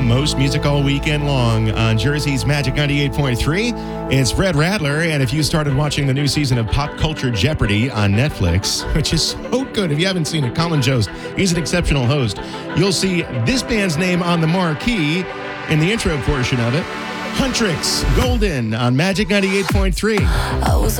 most music all weekend long on Jersey's Magic 98.3. It's Brett Radler, and if you started watching the new season of Pop Culture Jeopardy on Netflix, which is so good, if you haven't seen it, Colin Jost, he's an exceptional host. You'll see this band's name on the marquee in the intro portion of it. Huntrix, Golden on Magic 98.3.